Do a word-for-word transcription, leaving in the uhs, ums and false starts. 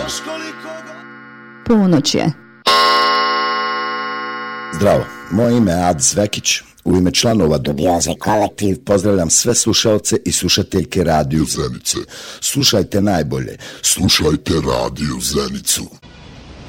Ponoć je. Zdravo, moje ime je Adi Zvekić. U ime članova Dubioze kolektiv pozdravljam sve slušaoce i slušateljke Radio Zenice. Slušajte najbolje. Slušajte Radio Zenicu.